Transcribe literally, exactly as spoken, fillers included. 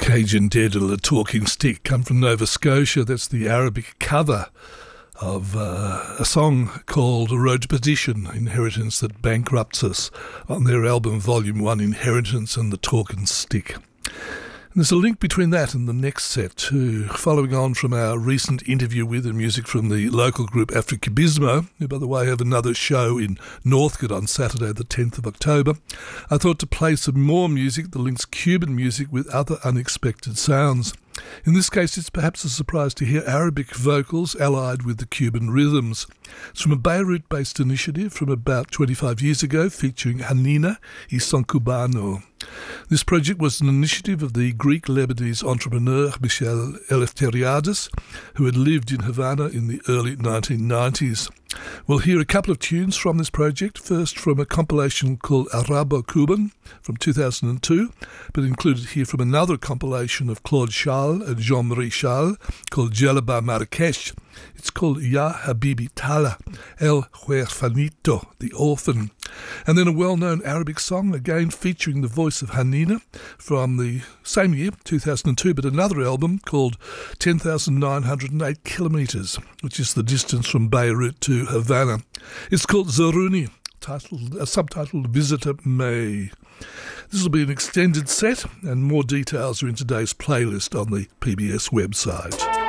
Cajun Diddle, a talking stick, come from Nova Scotia. That's the Arabic cover of uh, a song called Road to Perdition, Inheritance That Bankrupts Us, on their album Volume one, Inheritance and the Talking Stick. And there's a link between that and the next set too, following on from our recent interview with and music from the local group Afrocubismo, who by the way have another show in Northcote on Saturday the tenth of October. I thought to play some more music that links Cuban music with other unexpected sounds. In this case, it's perhaps a surprise to hear Arabic vocals allied with the Cuban rhythms. It's from a Beirut-based initiative from about twenty-five years ago featuring Hanina y Son Cubano. This project was an initiative of the Greek-Lebanese entrepreneur Michel Eleftheriades, who had lived in Havana in the early nineteen nineties. We'll hear a couple of tunes from this project, first from a compilation called Arabo-Cuban from two thousand two, but included here from another compilation of Claude Charles and Jean-Marie Charles called Djellaba Marrakesh. It's called Ya Habibi Tala, El Huerfanito, the Orphan. And then a well-known Arabic song, again featuring the voice of Hanina from the same year, two thousand two, but another album called ten thousand nine hundred eight Kilometres, which is the distance from Beirut to Havana. It's called Zaruni, titled, uh, subtitled Visitor May. This will be an extended set, and more details are in today's playlist on the P B S website.